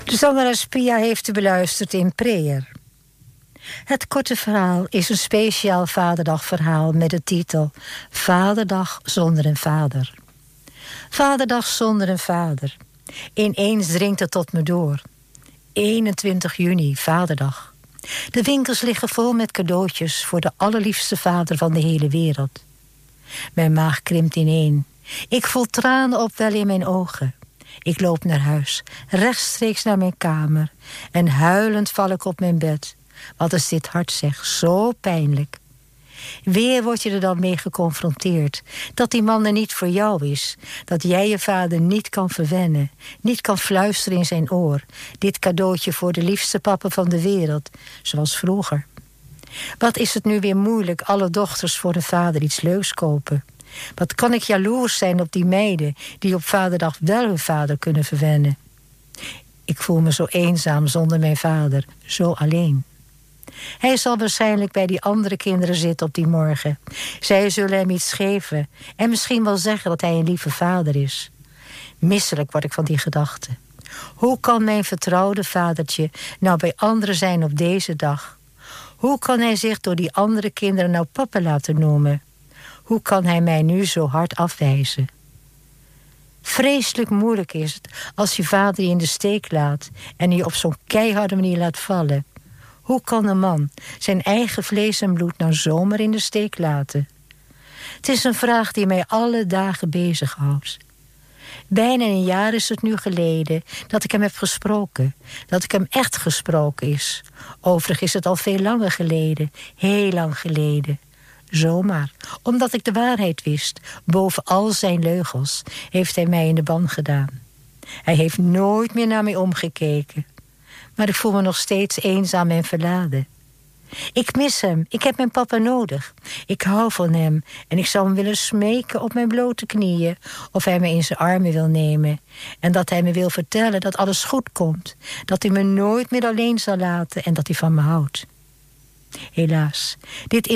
De zangeres Pia heeft u beluisterd in Prayer. Het korte verhaal is een speciaal Vaderdagverhaal met de titel Vaderdag zonder een vader. Vaderdag zonder een vader. Ineens dringt het tot me door. 21 juni, Vaderdag. De winkels liggen vol met cadeautjes voor de allerliefste vader van de hele wereld. Mijn maag krimpt ineen. Ik voel tranen opwellen in mijn ogen. Ik loop naar huis, rechtstreeks naar mijn kamer. En huilend val ik op mijn bed. Wat is dit hart zeg, zo pijnlijk. Weer word je er dan mee geconfronteerd. Dat die man er niet voor jou is. Dat jij je vader niet kan verwennen. Niet kan fluisteren in zijn oor. Dit cadeautje voor de liefste papa van de wereld. Zoals vroeger. Wat is het nu weer moeilijk alle dochters voor de vader iets leuks kopen. Wat kan ik jaloers zijn op die meiden die op Vaderdag wel hun vader kunnen verwennen. Ik voel me zo eenzaam zonder mijn vader. Zo alleen. Hij zal waarschijnlijk bij die andere kinderen zitten op die morgen. Zij zullen hem iets geven en misschien wel zeggen dat hij een lieve vader is. Misselijk word ik van die gedachte. Hoe kan mijn vertrouwde vadertje nou bij anderen zijn op deze dag? Hoe kan hij zich door die andere kinderen nou papa laten noemen? Hoe kan hij mij nu zo hard afwijzen? Vreselijk moeilijk is het als je vader je in de steek laat en je op zo'n keiharde manier laat vallen. Hoe kan een man zijn eigen vlees en bloed nou zomaar in de steek laten? Het is een vraag die mij alle dagen bezighoudt. Bijna een jaar is het nu geleden dat ik hem heb gesproken. Dat ik hem echt gesproken is. Overigens is het al veel langer geleden. Heel lang geleden. Zomaar, omdat ik de waarheid wist. Boven al zijn leugens heeft hij mij in de ban gedaan. Hij heeft nooit meer naar mij omgekeken. Maar ik voel me nog steeds eenzaam en verladen. Ik mis hem, ik heb mijn papa nodig. Ik hou van hem en ik zou hem willen smeken op mijn blote knieën of hij me in zijn armen wil nemen. En dat hij me wil vertellen dat alles goed komt. Dat hij me nooit meer alleen zal laten en dat hij van me houdt. Helaas, dit